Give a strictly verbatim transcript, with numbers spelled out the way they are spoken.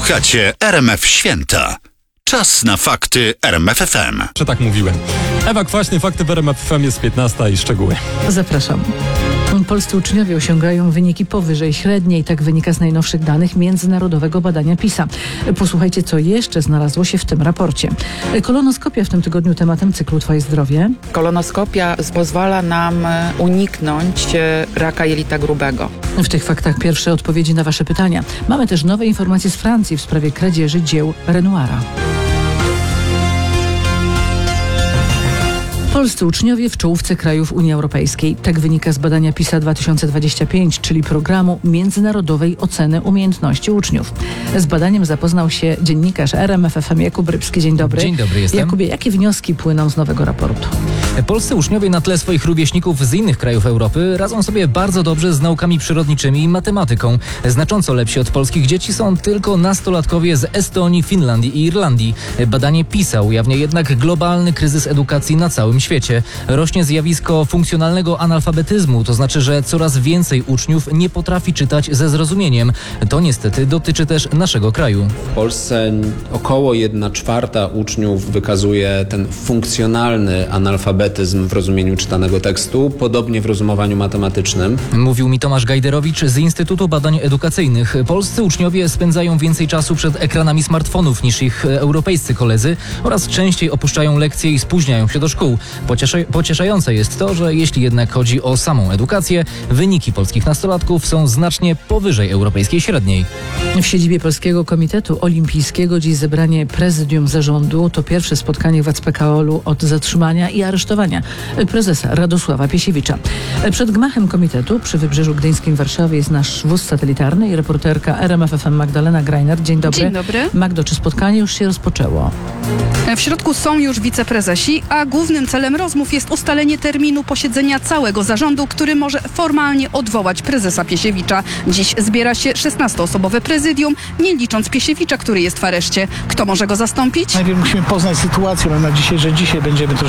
Słuchacie R M F Święta. Czas na fakty R M F F M. Czy tak mówiłem? Ewa Kwaśny, fakty w R M F F M, jest piętnasta i szczegóły. Zapraszam. Polscy uczniowie osiągają wyniki powyżej średniej. Tak wynika z najnowszych danych międzynarodowego badania PISA. Posłuchajcie, co jeszcze znalazło się w tym raporcie. Kolonoskopia w tym tygodniu tematem cyklu Twoje zdrowie. Kolonoskopia pozwala nam uniknąć raka jelita grubego. W tych faktach pierwsze odpowiedzi na Wasze pytania. Mamy też nowe informacje z Francji w sprawie kradzieży dzieł Renoira. Polscy uczniowie w czołówce krajów Unii Europejskiej. Tak wynika z badania PISA dwa tysiące dwadzieścia pięć, czyli programu międzynarodowej oceny umiejętności uczniów. Z badaniem zapoznał się dziennikarz R M F F M Jakub Rybski. Dzień dobry. Dzień dobry, jestem. Jakubie, jakie wnioski płyną z nowego raportu? Polscy uczniowie na tle swoich rówieśników z innych krajów Europy radzą sobie bardzo dobrze z naukami przyrodniczymi i matematyką. Znacząco lepsi od polskich dzieci są tylko nastolatkowie z Estonii, Finlandii i Irlandii. Badanie PISA ujawnia jednak globalny kryzys edukacji na całym świecie. Rośnie zjawisko funkcjonalnego analfabetyzmu, to znaczy, że coraz więcej uczniów nie potrafi czytać ze zrozumieniem. To niestety dotyczy też naszego kraju. W Polsce około jedna czwarta uczniów wykazuje ten funkcjonalny analfabetyzm w rozumieniu czytanego tekstu, podobnie w rozumowaniu matematycznym. Mówił mi Tomasz Gajderowicz z Instytutu Badań Edukacyjnych. Polscy uczniowie spędzają więcej czasu przed ekranami smartfonów niż ich europejscy koledzy oraz częściej opuszczają lekcje i spóźniają się do szkół. Pociesza- pocieszające jest to, że jeśli jednak chodzi o samą edukację, wyniki polskich nastolatków są znacznie powyżej europejskiej średniej. W siedzibie Polskiego Komitetu Olimpijskiego dziś zebranie prezydium zarządu. To pierwsze spotkanie w A C P K O L-u od zatrzymania i aresztowania prezesa Radosława Piesiewicza. Przed gmachem komitetu przy Wybrzeżu Gdyńskim w Warszawie jest nasz wóz satelitarny i reporterka R M F F M Magdalena Grajner. Dzień dobry. Dzień dobry. Magdo, czy spotkanie już się rozpoczęło? W środku są już wiceprezesi, a głównym celem rozmów jest ustalenie terminu posiedzenia całego zarządu, który może formalnie odwołać prezesa Piesiewicza. Dziś zbiera się szesnastoosobowe prezydium, nie licząc Piesiewicza, który jest w areszcie. Kto może go zastąpić? Najpierw musimy poznać sytuację. Mam nadzieję, że dzisiaj będziemy troszkę